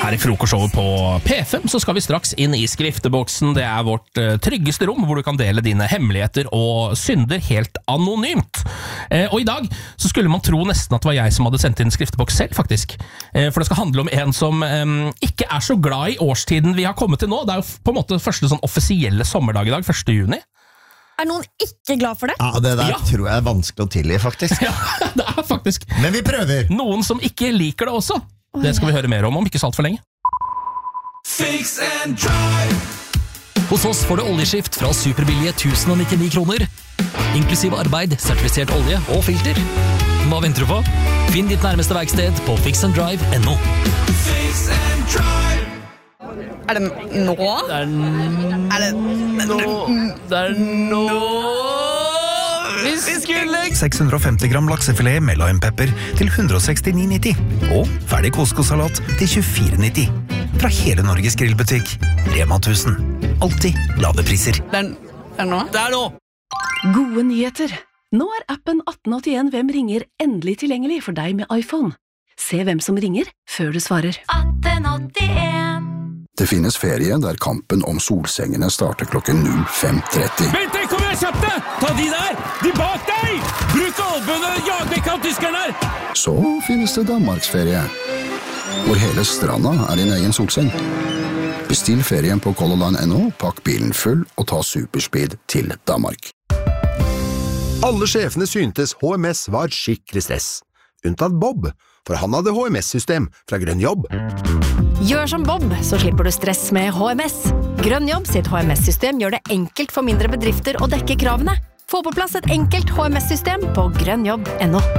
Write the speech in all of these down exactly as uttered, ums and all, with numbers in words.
Her i frokostshowet på P fem så skal vi straks inn i skrifteboksen. Det er vårt uh, tryggeste rom, hvor du kan dele dine hemmeligheter og synder helt anonymt. Uh, og i dag så skulle man tro nesten at det var jeg som hadde sendt inn skrifteboks selv, faktisk. Uh, for det skal handle om en som um, ikke er så glad i årstiden vi har kommet til nå. Det er jo på en måte første sånn offisielle sommerdag i dag, første juni. Er noen ikke glad for det? Ja, det der Ja. tror jeg er vanskelig å tilgi, faktisk. Ja, det er faktisk Men vi prøver! noen som ikke liker det også. Det skal vi høre mer om om ikke så alt for lenge. Fix and drive. Hos oss får du oljeskift fra superbillige tusen og nittini kroner, inklusive arbeid, sertifisert olje og filter. Hva venter du på? Finn ditt nærmeste verksted på fix and drive punktum no. Fix and drive. Er det nå? Det er nå Det er nå Vi skulle seks hundre og femti gram laksefilet med limepepper til ett hundre og sekstini nitti. Og ferdig koskosalat til tjuefire nitti. Fra hele Norges grillbutikk. Rema tusen. Alltid lave priser. Det er, det er nå? Det er nå Gode nyheter. Nå er appen atten åttien Hvem ringer endelig tilgjengelig for deg med iPhone. Se hvem som ringer før du svarer. atten åttien Det finnes ferie der kampen om solsengene starter klokken null fem tretti. Vent, kom igjen, kjapt deg! Ta de der! De bak deg! Bruk albønene, jag vekk av tyskerne her! Så finnes det Danmarksferie, hvor hele stranda er din egen solseng. Bestill ferien på Color Line punktum no, pakk bilen full og ta superspeed til Danmark. Alle sjefene syntes H M S var skikkelig stress. Unntatt Bob, for han hadde H M S-system fra Grønn Jobb. Gjør som Bob, så slipper du stress med H M S. Grønn Jobb sitt H M S-system gjør det enkelt for mindre bedrifter å dekke kravene. Få på plass et enkelt H M S-system på grønnjobb punktum no.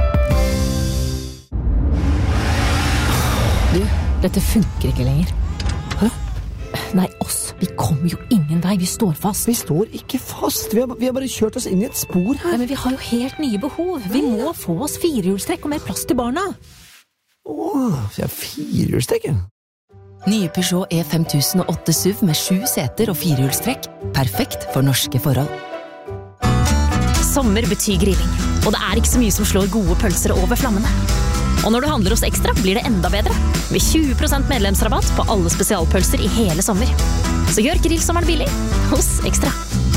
Du, dette funker ikke lenger. Hæ? Nei, oss. Vi kommer jo ingen vei. Vi står fast. Vi står ikke fast. Vi har, vi har bare kjørt oss inn i et spor her. Nei, men vi har jo helt nye behov. Vi må få oss firehjulstrekk og mer plass til barna. Åh, vi har firehjulstrekk, ja. Nye Peugeot E fem tusen og åtte S U V med sju seter og firehjulstrekk. Perfekt for norske forhold. Sommer betyr grilling, og det er ikke så mye som slår gode pølser over flammene. Og når du handler hos Ekstra, blir det enda bedre. Med tjue prosent medlemsrabatt på alle spesialpølser i hele sommer. Så gjør grillsommeren billig hos Ekstra.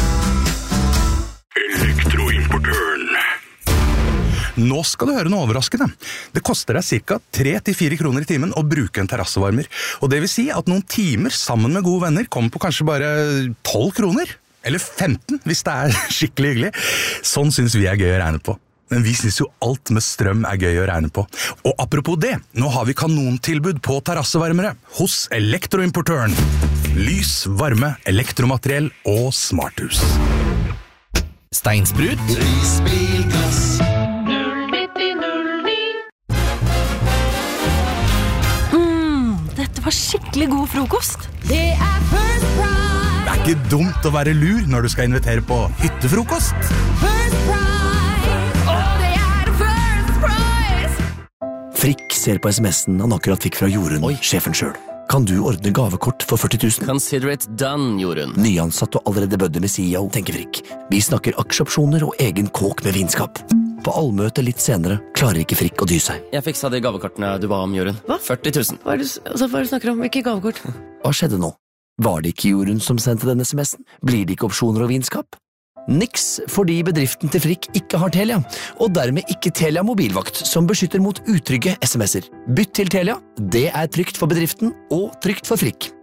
Elektroimportøren. Nå skal du høre noe overraskende. Det koster deg ca. tre til fire kroner i timen å bruke en terrassevarmer. Og det vil si at noen timer sammen med gode venner kommer på kanskje bare tolv kroner. Eller femten, hvis det er skikkelig hyggelig. Sånn synes vi er gøy å regne på. Men vi synes jo alt med strøm er gøy å regne på. Og apropos det, nå har vi kanontilbud på terrassevarmere hos Elektroimportøren. Lys, varme, elektromateriell og smarthus. Steinsprut Risbilgass. Dette var skikkelig god frokost. Det er First Price. Det er ikke dumt å være lur når du skal invitere på hyttefrokost. First Price. Og det er First Price. Frikk ser på sms'en han akkurat fikk fra Jorunn, sjefen selv. Kan du ordne gavekort for førti tusen? Consider it done, Jorunn. Nyansatt og allerede bødde med C E O, tenker Frikk. Vi snakker aksjeopsjoner og egen kåk med vinskap. På allmøte litt senere klarer ikke Frikk å dy seg. Jeg fiksa de gavekortene du ba om, Jorunn. Hva? førti tusen. Hva er det, altså, hva er det du snakker om? Ikke gavekort? Hva skjedde nå? Var det ikke Jorunn som sendte denne sms'en? Blir det ikke opsjoner og vinskap? Niks, fordi bedriften til Frikk ikke har Telia, og dermed ikke Telia mobilvakt, som beskytter mot utrygge sms'er. Bytt til Telia, det er trygt for bedriften og trygt for Frikk.